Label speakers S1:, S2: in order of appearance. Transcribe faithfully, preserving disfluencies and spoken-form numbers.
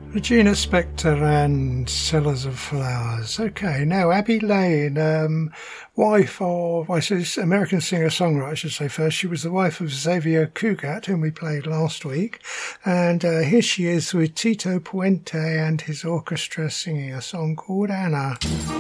S1: Regina Spektor and Sellers of Flowers. Okay, now Abby Lane, um, wife of, I suppose, American singer-songwriter, I should say first. She was the wife of Xavier Cugat, whom we played last week. And uh, here she is with Tito Puente and his orchestra singing a song called Anna.